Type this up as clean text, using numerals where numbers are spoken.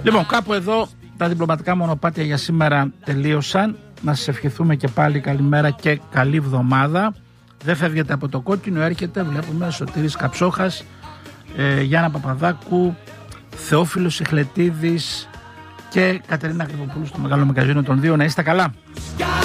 Λοιπόν, κάπου εδώ τα διπλωματικά μονοπάτια για σήμερα τελείωσαν. Να σας ευχηθούμε και πάλι καλημέρα και καλή εβδομάδα. Δεν φεύγετε από το κόκκινο, έρχεται, βλέπουμε Σωτήρης Καψόχας, Γιάννα Παπαδάκου, Θεόφιλος Εχλετίδης και Κατερίνα Κρυβοπούλου στο Μεγάλο Μαγκαζίνο των Δύο. Να είστε καλά.